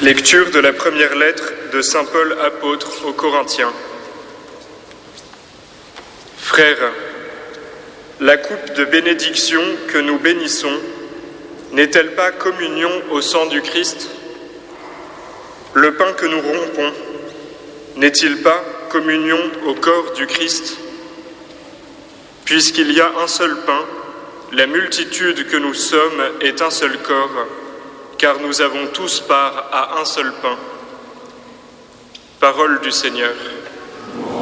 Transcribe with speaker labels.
Speaker 1: Lecture de la première lettre de saint Paul apôtre aux Corinthiens. Frères, la coupe de bénédiction que nous bénissons n'est-elle pas communion au sang du Christ? Le pain que nous rompons n'est-il pas communion au corps du Christ? Puisqu'il y a un seul pain, la multitude que nous sommes est un seul corps, car nous avons tous part à un seul pain. Parole du Seigneur.